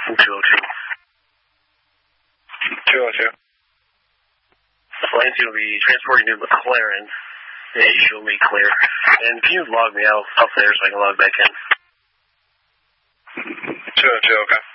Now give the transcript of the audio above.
202. 202. Lansing will be transporting to McLaren. Yeah, you show me clear. And can you log me out up there so I can log back in? 202, okay.